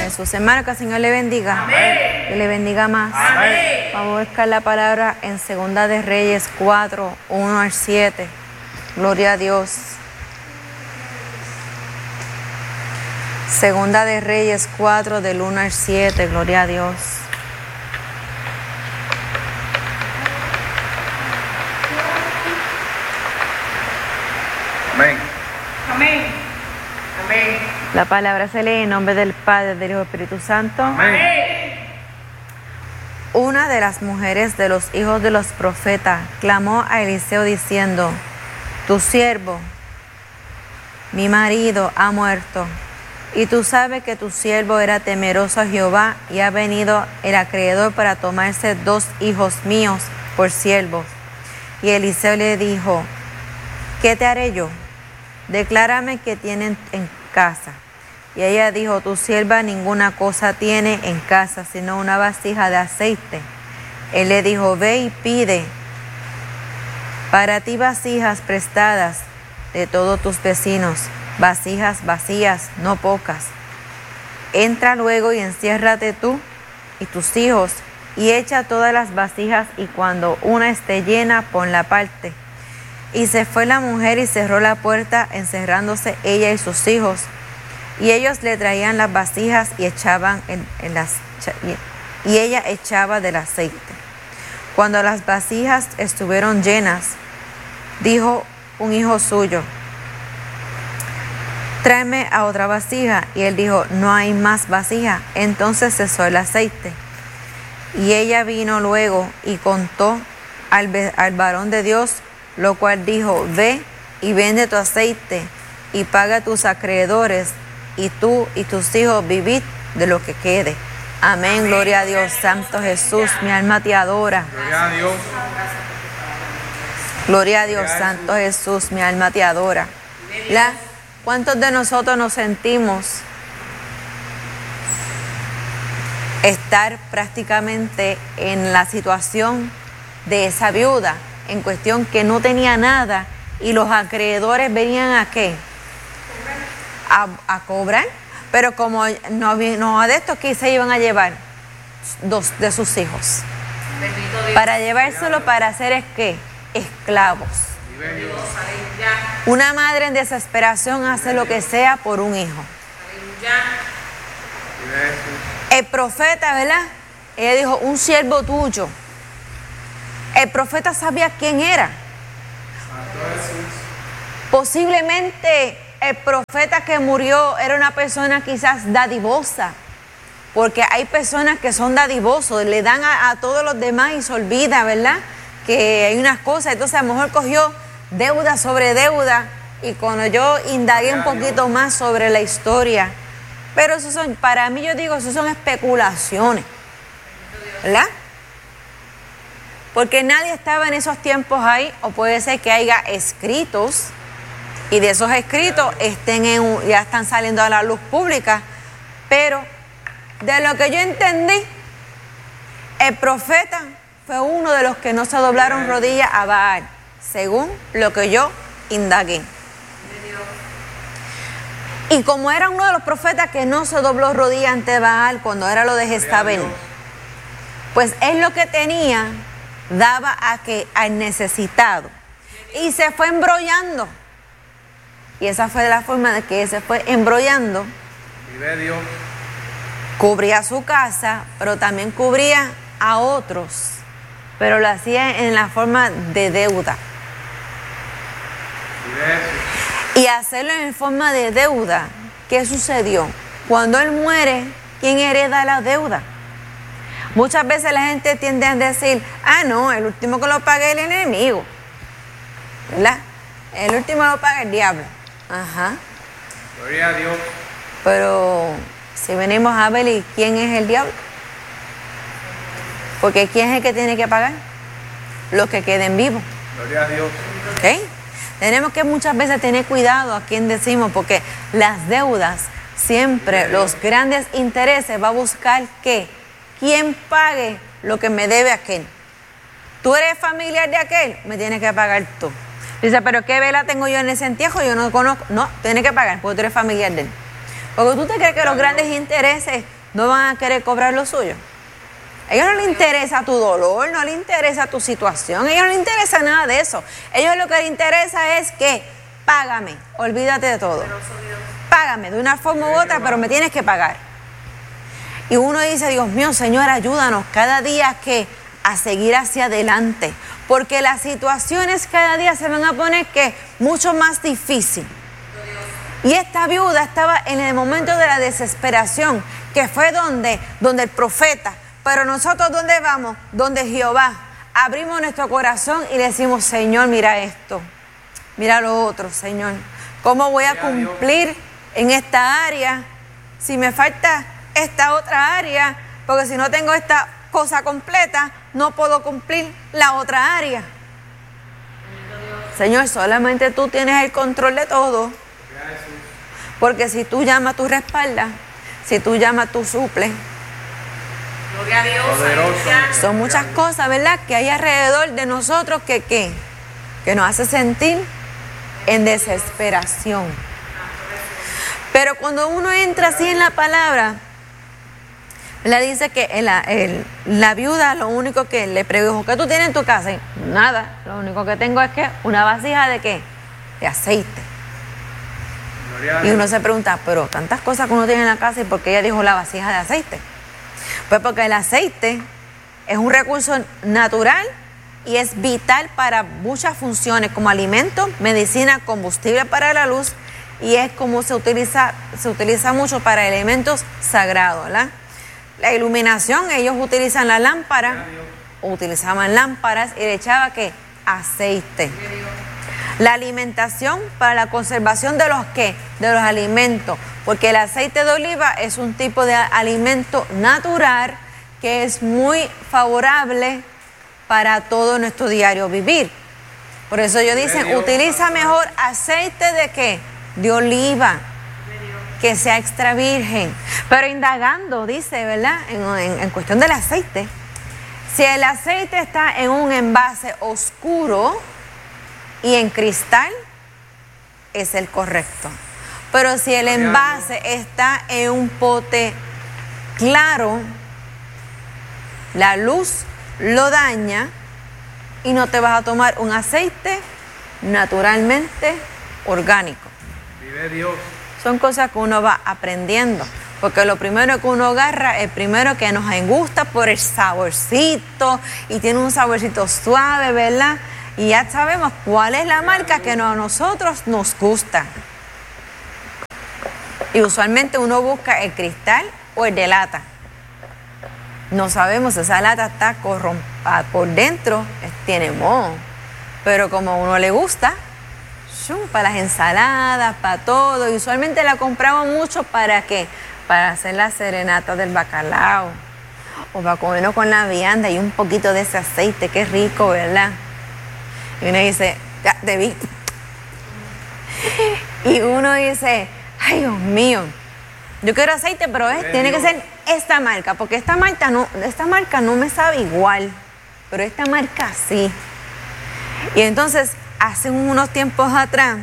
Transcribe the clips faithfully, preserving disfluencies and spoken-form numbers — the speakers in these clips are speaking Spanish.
Jesús. Hermano, que el Señor le bendiga. Amén. Que le bendiga más. Amén. Vamos a buscar la palabra en Segunda de Reyes cuatro, uno al siete. Gloria a Dios. Segunda de Reyes cuatro, del uno al siete. Gloria a Dios. Amén. Amén. Amén. La palabra se lee en nombre del Padre, del Hijo y del Espíritu Santo. Amén. Una de las mujeres de los hijos de los profetas clamó a Eliseo diciendo: tu siervo, mi marido, ha muerto, y tú sabes que tu siervo era temeroso a Jehová, y ha venido el acreedor para tomarse dos hijos míos por siervos. Y Eliseo le dijo: ¿qué te haré yo? Declárame qué tienen en casa. Y ella dijo: tu sierva ninguna cosa tiene en casa, sino una vasija de aceite. Él le dijo: ve y pide para ti vasijas prestadas de todos tus vecinos, vasijas vacías, no pocas. Entra luego y enciérrate tú y tus hijos, y echa todas las vasijas, y cuando una esté llena, ponla aparte. Y se fue la mujer y cerró la puerta, encerrándose ella y sus hijos. Y ellos le traían las vasijas y echaban en, en las y ella echaba del aceite. Cuando las vasijas estuvieron llenas, dijo un hijo suyo: tráeme a otra vasija. Y él dijo: no hay más vasija. Entonces cesó el aceite. Y ella vino luego y contó al, al varón de Dios, lo cual dijo: ve y vende tu aceite y paga a tus acreedores, y tú y tus hijos vivid de lo que quede. Amén. Amén. Gloria a Dios. Santo Jesús, mi alma te adora. Gloria a Dios. Gloria a Dios. Santo Jesús, mi alma te adora. ¿La? ¿Cuántos de nosotros nos sentimos estar prácticamente en la situación de esa viuda, en cuestión que no tenía nada, y los acreedores venían a qué? A, a cobrar, pero como no, no de estos que se iban a llevar dos de sus hijos, para llevárselo para hacer ¿qué? Esclavos. Una madre en desesperación hace lo que sea por un hijo. El profeta, ¿verdad? Ella dijo: un siervo tuyo. El profeta sabía quién era. Posiblemente el profeta que murió era una persona quizás dadivosa, porque hay personas que son dadivosos, le dan a, a todos los demás y se olvida, ¿verdad?, que hay unas cosas. Entonces a lo mejor cogió deuda sobre deuda, y cuando yo indagué un poquito más sobre la historia, pero eso son, para mí, yo digo, eso son especulaciones, ¿verdad? Porque nadie estaba en esos tiempos ahí, o puede ser que haya escritos, y de esos escritos estén en, ya están saliendo a la luz pública, pero de lo que yo entendí, el profeta fue uno de los que no se doblaron rodillas a Baal, según lo que yo indagué. Y como era uno de los profetas que no se dobló rodillas ante Baal cuando era lo de Jezabel, pues él lo que tenía daba a que al necesitado, y se fue embrollando. Y esa fue la forma de que se fue embrollando. Cubría su casa, pero también cubría a otros, pero lo hacía en la forma de deuda. Y hacerlo en forma de deuda, ¿qué sucedió? Cuando él muere, ¿quién hereda la deuda? Muchas veces la gente tiende a decir: ah, no, el último que lo paga es el enemigo, ¿verdad? El último lo paga el diablo. Ajá. Gloria a Dios. Pero si venimos a ver, ¿y quién es el diablo? Porque ¿quién es el que tiene que pagar? Los que queden vivos. Gloria a Dios. ¿Okay? Tenemos que muchas veces tener cuidado a quién decimos, porque las deudas, siempre los grandes intereses va a buscar que quién pague lo que me debe aquel. Tú eres familiar de aquel, me tienes que pagar tú. Dice: pero ¿qué vela tengo yo en ese entierro? Yo no conozco. No, tienes que pagar porque tú eres familiar de él. Porque tú te crees que los grandes intereses no van a querer cobrar lo suyo. A ellos no les interesa tu dolor, no les interesa tu situación, a ellos no les interesa nada de eso. A ellos lo que les interesa es que págame, olvídate de todo. Págame de una forma u otra, pero me tienes que pagar. Y uno dice, Dios mío, Señor, ayúdanos cada día que a seguir hacia adelante, porque las situaciones cada día se van a poner que mucho más difícil. Y esta viuda estaba en el momento de la desesperación, que fue donde, donde el profeta. Pero nosotros, ¿dónde vamos? Donde Jehová. Abrimos nuestro corazón y le decimos, Señor, mira esto, mira lo otro, Señor. ¿Cómo voy a cumplir en esta área si me falta esta otra área? Porque si no tengo esta cosa completa, no puedo cumplir la otra área. Señor, solamente tú tienes el control de todo. Porque si tú llamas, tú respaldas. Si tú llamas, tú suples. Gloria a Dios. Son muchas cosas, ¿verdad?, que hay alrededor de nosotros que, que, que nos hace sentir en desesperación. Pero cuando uno entra así en la palabra, le dice que la, el, la viuda lo único que le preguntó, ¿qué tú tienes en tu casa? Y, nada, lo único que tengo es que una vasija de ¿qué? De aceite. Y uno se pregunta, pero tantas cosas que uno tiene en la casa, ¿y por qué ella dijo la vasija de aceite? Pues porque el aceite es un recurso natural y es vital para muchas funciones, como alimento, medicina, combustible para la luz, y es como se utiliza, se utiliza mucho para elementos sagrados, ¿verdad? La iluminación, ellos utilizan la lámpara, utilizaban lámparas y le echaban ¿qué? Aceite. La alimentación para la conservación de los ¿qué? De los alimentos, porque el aceite de oliva es un tipo de alimento natural que es muy favorable para todo nuestro diario vivir. Por eso ellos dicen, utiliza mejor aceite de ¿qué? De oliva, que sea extra virgen. Pero indagando, dice, ¿verdad? En, en, en cuestión del aceite, si el aceite está en un envase oscuro y en cristal, es el correcto. Pero si el envase está en un pote claro, la luz lo daña y no te vas a tomar un aceite naturalmente orgánico. Vive Dios. Son cosas que uno va aprendiendo, porque lo primero que uno agarra, el primero que nos gusta por el saborcito, y tiene un saborcito suave, ¿verdad? Y ya sabemos cuál es la marca que no, a nosotros nos gusta. Y usualmente uno busca el cristal o el de lata. No sabemos, esa lata está corrompida por dentro, tiene moho. Pero como a uno le gusta, shum, para las ensaladas, para todo. Y usualmente la compramos mucho ¿para qué? Para hacer la serenata del bacalao. O para comernos con la vianda y un poquito de ese aceite, qué rico, ¿verdad? Y uno dice, ya, te vi. Y uno dice, ay, Dios mío, yo quiero aceite, pero es, tiene que ser esta marca, porque esta marca, no, esta marca no me sabe igual, pero esta marca sí. Y entonces, hace unos tiempos atrás,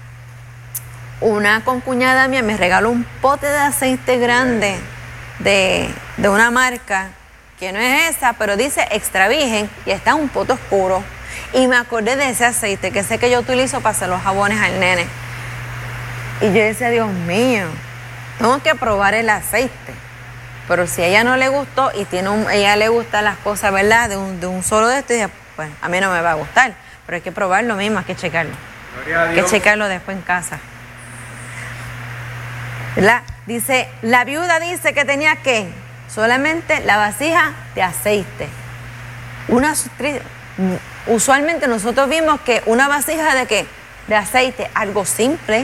una concuñada mía me regaló un pote de aceite grande de, de una marca, que no es esa, pero dice extra virgen, y está un pote oscuro. Y me acordé de ese aceite, que sé que yo utilizo para hacer los jabones al nene. Y yo decía, Dios mío, tengo que probar el aceite. Pero si a ella no le gustó y tiene un, a ella le gustan las cosas, ¿verdad? De un, de un solo de estos, y dije, pues a mí no me va a gustar. Pero hay que probarlo mismo, hay que checarlo. Hay que checarlo después en casa. ¿Verdad? Dice, la viuda dice que tenía que solamente la vasija de aceite. Una Usualmente nosotros vimos que una vasija de qué? De aceite, algo simple.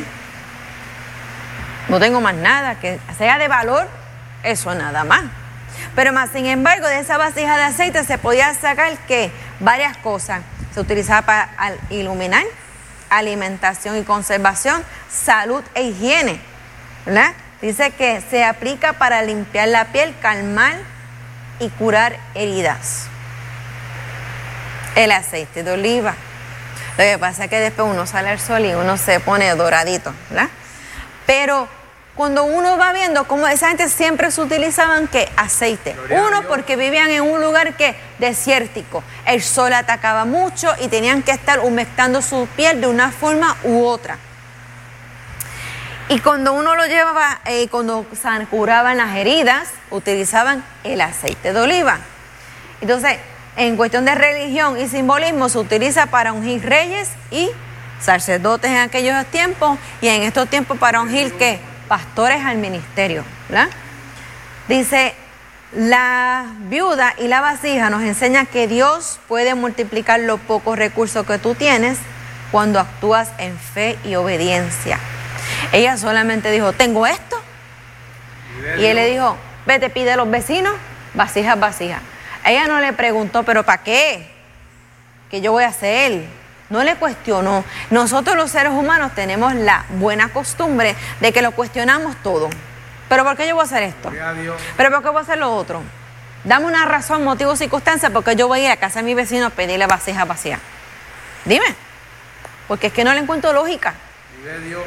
No tengo más nada, que sea de valor, eso nada más. Pero más sin embargo, de esa vasija de aceite se podía sacar que varias cosas. Se utilizaba para iluminar, alimentación y conservación, salud e higiene, ¿verdad? Dice que se aplica para limpiar la piel, calmar y curar heridas. El aceite de oliva. Lo que pasa es que después uno sale al sol y uno se pone doradito, ¿verdad? Pero cuando uno va viendo cómo esa gente siempre se utilizaban que aceite. Gloria a Uno, Dios. porque vivían en un lugar que desértico. El sol atacaba mucho y tenían que estar humectando su piel de una forma u otra. Y cuando uno lo llevaba, eh, cuando se curaban las heridas, utilizaban el aceite de oliva. Entonces, en cuestión de religión y simbolismo, se utiliza para ungir reyes y sacerdotes en aquellos tiempos, y en estos tiempos para ungir, ¿qué? Pastores al ministerio, ¿verdad? Dice, la viuda y la vasija nos enseña que Dios puede multiplicar los pocos recursos que tú tienes cuando actúas en fe y obediencia. Ella solamente dijo, tengo esto. Y él le dijo, vete, pide a los vecinos vasijas, vasijas. Ella no le preguntó, ¿pero para qué? ¿Qué yo voy a hacer? No le cuestionó. Nosotros los seres humanos tenemos la buena costumbre de que lo cuestionamos todo. ¿Pero por qué yo voy a hacer esto? ¿Pero por qué voy a hacer lo otro? Dame una razón, motivo, circunstancia, porque yo voy a ir a casa de mi vecino a pedirle vasijas vacías. Dime. Porque es que no le encuentro lógica. Dios.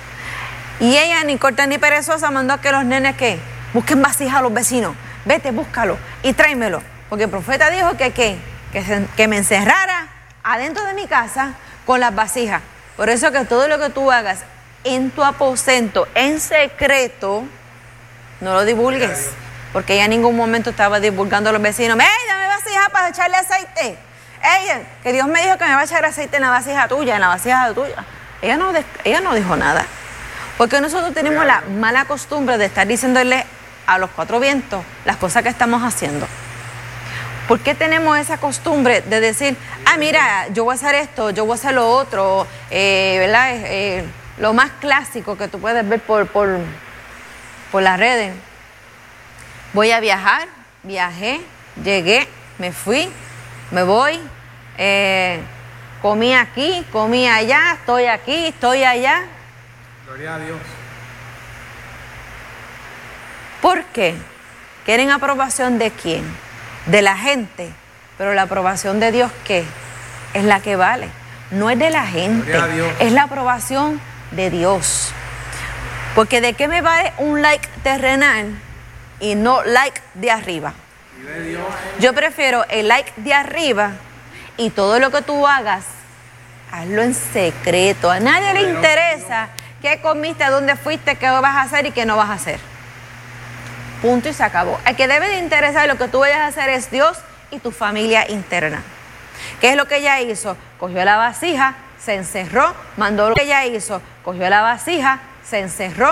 Y ella, ni corta ni perezosa, mandó a que los nenes, ¿qué? Busquen vasijas a los vecinos. Vete, búscalo y tráemelo. Porque el profeta dijo que, ¿qué? Que, se, que me encerrara adentro de mi casa con las vasijas. Por eso que todo lo que tú hagas en tu aposento, en secreto, no lo divulgues. Porque ella en ningún momento estaba divulgando a los vecinos. ¡Ey, dame vasija para echarle aceite! ¡Ey, que Dios me dijo que me va a echar aceite en la vasija tuya, en la vasija tuya! Ella no, ella no dijo nada. Porque nosotros tenemos la mala costumbre de estar diciéndole a los cuatro vientos las cosas que estamos haciendo. ¿Por qué tenemos esa costumbre de decir, ah, mira, yo voy a hacer esto, yo voy a hacer lo otro, eh, ¿verdad? Eh, lo más clásico que tú puedes ver por, por, por las redes. Voy a viajar, viajé, llegué, me fui, me voy, eh, comí aquí, comí allá, estoy aquí, estoy allá. Gloria a Dios. ¿Por qué? ¿Quieren aprobación de quién? De la gente. Pero la aprobación de Dios, ¿qué? Es la que vale. No es de la gente, es la aprobación de Dios. Porque ¿de qué me vale un like terrenal y no like de arriba? Yo prefiero el like de arriba, y todo lo que tú hagas, hazlo en secreto. A nadie le interesa qué comiste, a dónde fuiste, qué vas a hacer y qué no vas a hacer. Punto y se acabó. El que debe de interesar lo que tú vayas a hacer es Dios y tu familia interna. ¿Qué es lo que ella hizo? Cogió la vasija, se encerró, mandó lo que ella hizo, cogió la vasija, se encerró.